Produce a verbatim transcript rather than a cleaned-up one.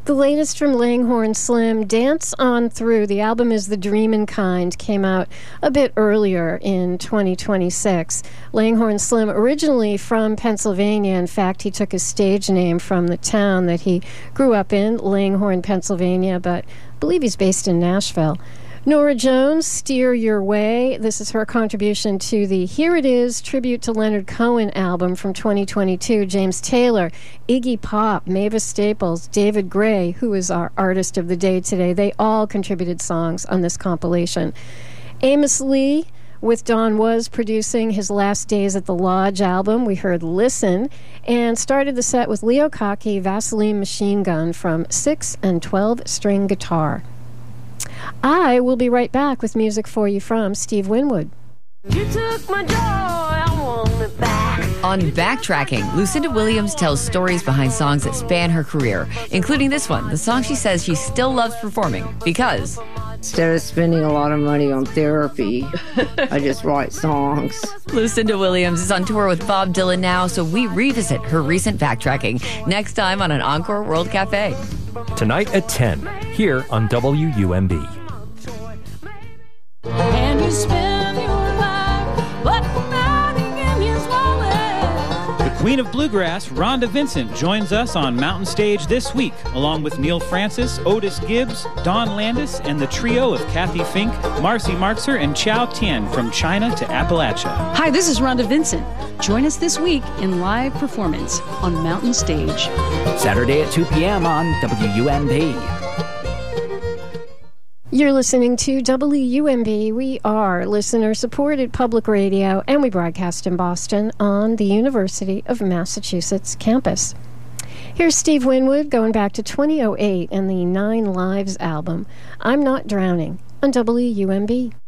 The latest from Langhorne Slim, Dance On Through. The album is The Dreamin' Kind, came out a bit earlier in twenty twenty-six. Langhorne Slim, originally from Pennsylvania. In fact, he took his stage name from the town that he grew up in, Langhorne, Pennsylvania, but I believe he's based in Nashville. Norah Jones, Steer Your Way. This is her contribution to the Here It Is tribute to Leonard Cohen album from twenty twenty-two. James Taylor, Iggy Pop, Mavis Staples, David Gray, who is our artist of the day today. They all contributed songs on this compilation. Amos Lee, with Don Was producing his Last Days at the Lodge album. We heard Listen, and started the set with Leo Kaki, Vaseline Machine Gun from six and twelve string guitar. I will be right back with music for you from Steve Winwood. You took my joy, I want it back. On Backtracking, Lucinda Williams tells stories behind songs that span her career, including this one, the song she says she still loves performing because... Instead of spending a lot of money on therapy, I just write songs. Lucinda Williams is on tour with Bob Dylan now, so we revisit her recent backtracking next time on an Encore World Cafe. Tonight at ten, here on W U M B. And you spend your life, but nothing in his wallet. The Queen of Bluegrass, Rhonda Vincent, joins us on Mountain Stage this week, along with Neil Francis, Otis Gibbs, Don Landis, and the trio of Kathy Fink, Marcy Marxer, and Chow Tien from China to Appalachia. Hi, this is Rhonda Vincent. Join us this week in live performance on Mountain Stage. Saturday at two p.m. on W U M B. You're listening to W U M B. We are listener-supported public radio, and we broadcast in Boston on the University of Massachusetts campus. Here's Steve Winwood going back to twenty oh eight and the Nine Lives album, I'm Not Drowning, on W U M B.